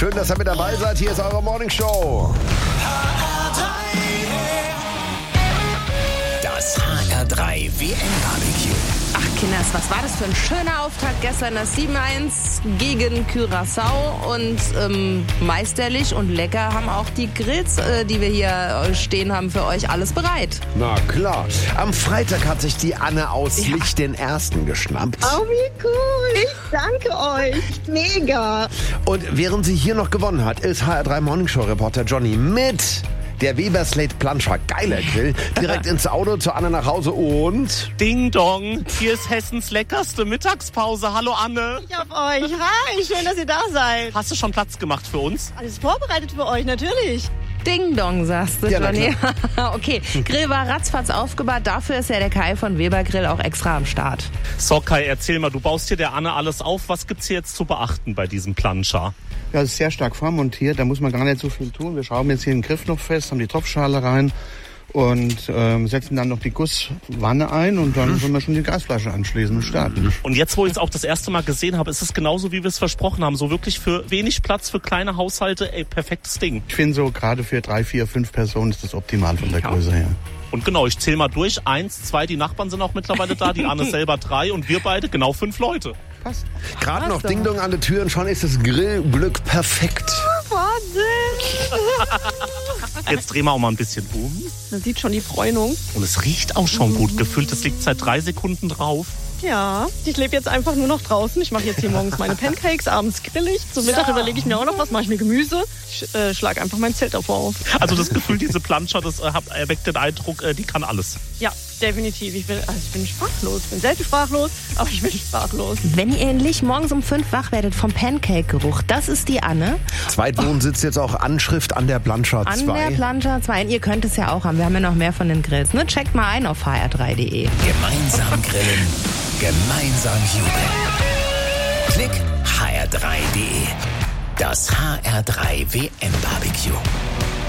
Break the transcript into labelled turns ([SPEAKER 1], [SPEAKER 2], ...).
[SPEAKER 1] Schön, dass ihr mit dabei seid. Hier ist eure Morningshow.
[SPEAKER 2] Das HR3 WM-Barbecue.
[SPEAKER 3] Ach Kinders, was war das für ein schöner Auftakt gestern, das 7-1 gegen Curaçao und meisterlich und lecker haben auch die Grills, die wir hier stehen haben, für euch alles bereit.
[SPEAKER 1] Na klar. Am Freitag hat sich die Anne aus Licht den Ersten geschnappt.
[SPEAKER 4] Oh, wie cool. Ich danke euch. Mega.
[SPEAKER 1] Und während sie hier noch gewonnen hat, ist HR3 Morningshow-Reporter Johnny mit der Weber Slate Planscher, geiler Grill, direkt ins Auto zu Anne nach Hause und...
[SPEAKER 5] Ding Dong, hier ist Hessens leckerste Mittagspause. Hallo Anne.
[SPEAKER 4] Ich auf euch. Hi, schön, dass ihr da seid.
[SPEAKER 5] Hast du schon Platz gemacht für uns?
[SPEAKER 4] Alles vorbereitet für euch, natürlich.
[SPEAKER 3] Ding Dong, sagst du,
[SPEAKER 1] Ja, na
[SPEAKER 3] Johnny. Okay, Grill war ratzfatz aufgebaut. Dafür ist ja der Kai von Weber Grill auch extra am Start.
[SPEAKER 5] So Kai, erzähl mal, du baust hier der Anne alles auf. Was gibt's hier jetzt zu beachten bei diesem Planscher?
[SPEAKER 6] Ja, es ist sehr stark vormontiert, da muss man gar nicht so viel tun. Wir schrauben jetzt hier den Griff noch fest, haben die Topfschale rein und setzen dann noch die Gusswanne ein und dann können wir schon die Gasflasche anschließen und starten.
[SPEAKER 5] Und jetzt, wo ich es auch das erste Mal gesehen habe, ist es genauso, wie wir es versprochen haben. So wirklich für wenig Platz, für kleine Haushalte, perfektes Ding.
[SPEAKER 6] Ich finde so, gerade für 3, 4, 5 Personen ist das optimal von der Größe her.
[SPEAKER 5] Und genau, ich zähle mal durch. 1, 2, die Nachbarn sind auch mittlerweile da, die Anne selber 3 und wir beide genau 5 Leute.
[SPEAKER 6] Passt.
[SPEAKER 1] Gerade noch Ding Dong an der Tür und schon ist das Grillglück perfekt.
[SPEAKER 5] Jetzt drehen wir auch mal ein bisschen um.
[SPEAKER 4] Man sieht schon die Bräunung.
[SPEAKER 5] Und es riecht auch schon gut gefüllt. Es liegt seit 3 Sekunden drauf.
[SPEAKER 4] Ja, ich lebe jetzt einfach nur noch draußen. Ich mache jetzt hier morgens meine Pancakes, abends grill ich. Zum Mittag überlege ich mir auch noch was, mache ich mir Gemüse. Ich schlage einfach mein Zelt davor auf.
[SPEAKER 5] Also das Gefühl, diese Planscher, das erweckt den Eindruck, die kann alles.
[SPEAKER 4] Ja, definitiv. Ich bin sprachlos. Ich bin selten sprachlos, aber ich bin sprachlos.
[SPEAKER 3] Wenn ihr endlich morgens um 5 wach werdet vom Pancake-Geruch, das ist die Anne.
[SPEAKER 1] Zweitwohnsitz jetzt auch Anschrift an der Planscher 2.
[SPEAKER 3] An der Planscher 2. Und ihr könnt es ja auch haben. Wir haben ja noch mehr von den Grills. Ne? Checkt mal ein auf hr3.de.
[SPEAKER 2] Gemeinsam grillen, gemeinsam jubeln. Klick hr3.de. Das HR3 WM-Barbecue.